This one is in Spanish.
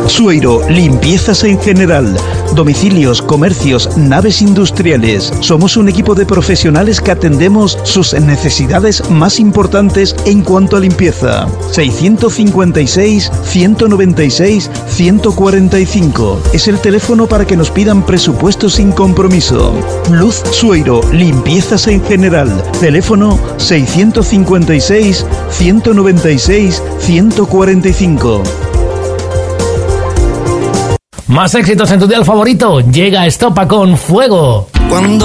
Sueiro, limpiezas en general, domicilios, comercios, naves industriales. Somos un equipo de profesionales que atendemos sus necesidades más importantes en cuanto a limpieza. 656 196 145 es el teléfono para que nos pidan presupuestos sin compromiso. Luz Sueiro, limpiezas en general. Teléfono 656 196 145. Más éxitos en tu dial favorito. Llega Estopa con Fuego. Cuando